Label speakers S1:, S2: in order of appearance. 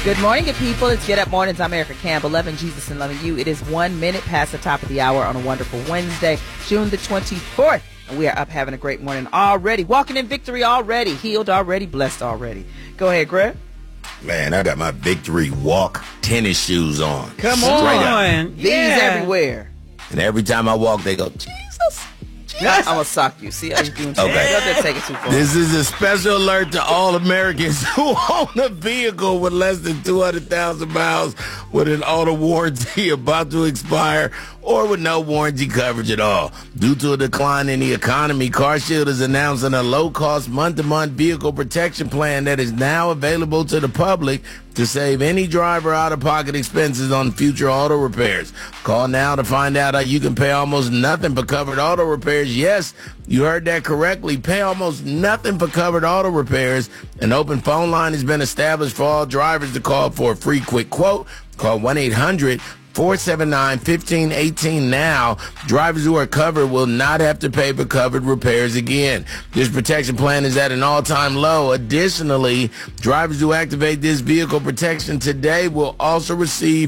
S1: Good morning, good people. It's Get Up Mornings. I'm Erica Campbell, loving Jesus and loving you. It is 1 minute past the top of the hour on a wonderful Wednesday, June the 24th. And we are up having a great morning already. Walking in victory already. Healed already. Blessed already. Go ahead, Greg.
S2: Man, I got my victory walk tennis shoes on.
S1: Come on. These everywhere.
S2: And every time I walk, they go, Jesus.
S1: I'm going to sock you. See how you doing?
S2: Okay.
S1: You'll take it too far.
S2: This is a special alert to all Americans who own a vehicle with less than 200,000 miles with an auto warranty about to expire or with no warranty coverage at all. Due to a decline in the economy, CarShield is announcing a low-cost month-to-month vehicle protection plan that is now available to the public to save any driver out-of-pocket expenses on future auto repairs. Call now to find out how you can pay almost nothing for covered auto repairs. Yes, you heard that correctly. Pay almost nothing for covered auto repairs. An open phone line has been established for all drivers to call for a free quick quote. Call 1-800-479-1518 now. Drivers who are covered will not have to pay for covered repairs again. This protection plan is at an all-time low. Additionally, drivers who activate this vehicle protection today will also receive